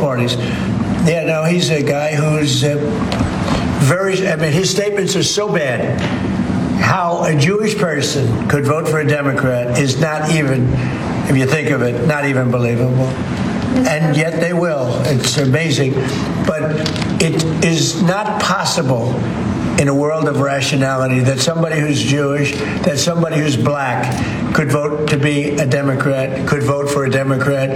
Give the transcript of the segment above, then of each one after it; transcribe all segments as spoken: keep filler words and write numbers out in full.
parties. Yeah, no, he's a guy who's uh, very, I mean, his statements are so bad. How a Jewish person could vote for a Democrat is not even, if you think of it, not even believable. And yet they will. It's amazing. But it is not possible in a world of rationality that somebody who's Jewish, that somebody who's black could vote to be a Democrat, could vote for a Democrat.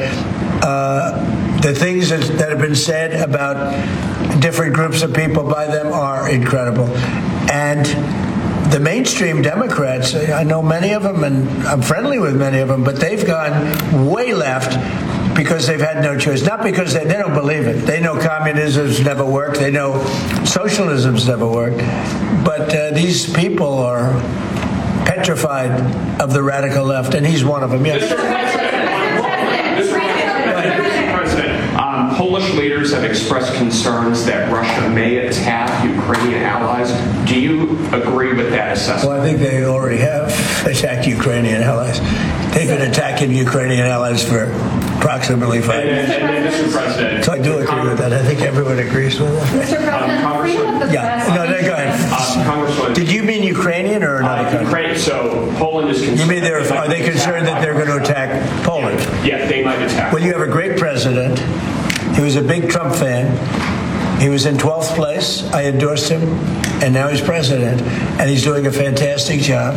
Uh, the things that, that have been said about different groups of people by them are incredible. And the mainstream Democrats, I know many of them, and I'm friendly with many of them, but they've gone way left because they've had no choice. Not because they, they don't believe it. They know communism's never worked. They know socialism's never worked. But uh, these people are petrified of the radical left, and he's one of them. Yes. Mister President, Mister President, um, Polish leaders have expressed concerns that Russia may attack Ukrainian allies. Do you agree with that assessment? Well, I think they already have attacked Ukrainian allies. They've been attacking Ukrainian allies for approximately five years. And, and, and Mister President, so I do agree with that. I think everyone agrees with that. Mister President, um, freedom of the yeah. press. No, no, go ahead. Uh, Congressman, did you mean Ukrainian or another uh, country? Ukraine. So Poland is concerned. You mean they're, are they concerned that they're going to attack Poland? Yeah, yeah, they might attack. Well, you have a great president. He was a big Trump fan. He was in twelfth place. I endorsed him, and now he's president, and he's doing a fantastic job.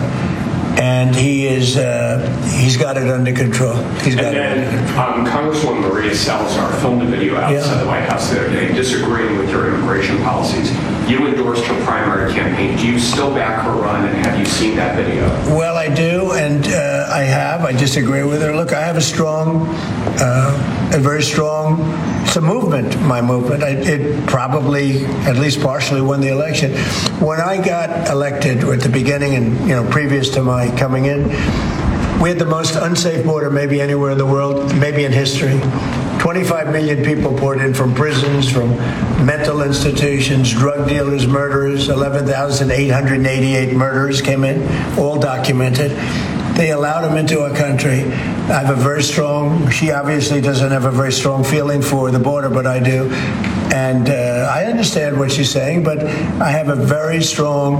And he is, uh, he's got it under control. He's got and then, it under control. Um, Congresswoman Maria Salazar filmed a video outside yeah. the White House the other day disagreeing with your immigration policies. You endorsed her primary campaign. Do you still back her run, and have you seen that video? Well, I do, and uh, I have. I disagree with her. Look, I have a strong, uh, a very strong, it's a movement, my movement. I, it probably, at least partially, won the election. When I got elected at the beginning and, you know, previous to my coming in, we had the most unsafe border maybe anywhere in the world, maybe in history. twenty-five million people poured in from prisons, from mental institutions, drug dealers, murderers. eleven thousand eight hundred eighty-eight murderers came in, all documented. They allowed them into our country. I have a very strong, she obviously doesn't have a very strong feeling for the border, but I do. And uh, I understand what she's saying, but I have a very strong,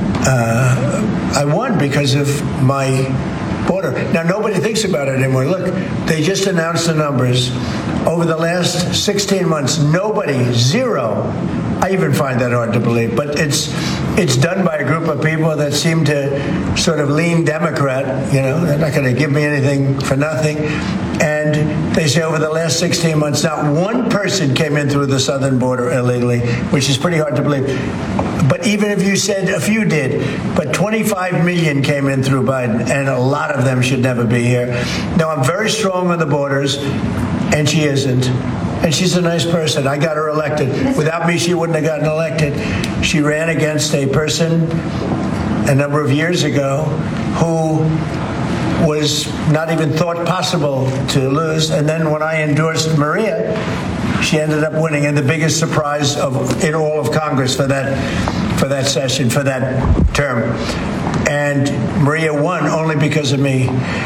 uh, I won because of my border. Now, nobody thinks about it anymore. Look, they just announced the numbers. Over the last sixteen months, nobody, zero. I even find that hard to believe, but it's it's done by a group of people that seem to sort of lean Democrat. You know, they're not going to give me anything for nothing. And they say over the last sixteen months, not one person came in through the southern border illegally, which is pretty hard to believe. But even if you said a few did, but twenty-five million came in through Biden, and a lot of them should never be here. Now, I'm very strong on the borders, and she isn't. And she's a nice person. I got her elected. Without me, she wouldn't have gotten elected. She ran against a person a number of years ago who was not even thought possible to lose. And then when I endorsed Maria, she ended up winning, and the biggest surprise of in all of Congress for that for that session, for that term. And Maria won only because of me.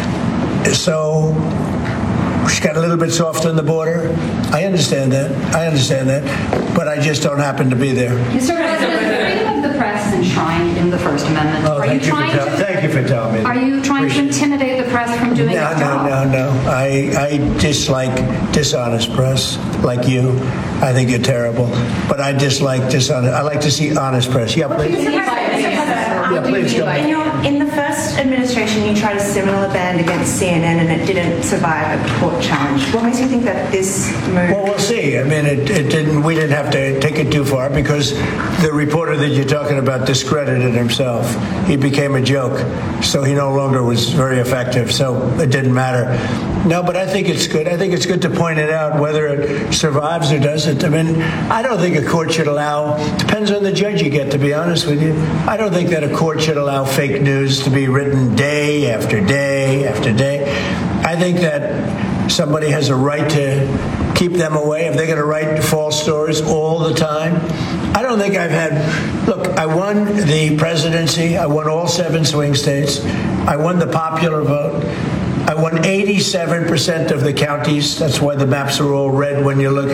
So she got a little bit soft on the border. I understand that. I understand that. But I just don't happen to be there. Mister President, freedom of the press is enshrined in the First Amendment. Oh, are you thank you, trying for tell- to, thank you for telling me that. Are you trying Appreciate to intimidate the press from doing No, its no, job? no, no. I, I dislike dishonest press, like you. I think you're terrible. But I dislike dishonest. I like to see honest press. Yeah, please. Yeah, please go. In, your, in the first administration, you tried a similar ban against C N N, and it didn't survive a court challenge. What makes you think that this move? Well, we'll see. I mean, it, it didn't. We didn't have to take it too far because the reporter that you're talking about discredited himself. He became a joke, so he no longer was very effective. So it didn't matter. No, but I think it's good. I think it's good to point it out, whether it survives or doesn't. I mean, I don't think a court should allow. Depends on the judge you get, to be honest with you. I don't think that a court should allow fake news to be written day after day after day. I think that somebody has a right to keep them away if they're going to write false stories all the time. I don't think I've had, look, I won the presidency. I won all seven swing states. I won the popular vote. I won eighty-seven percent of the counties. That's why the maps are all red when you look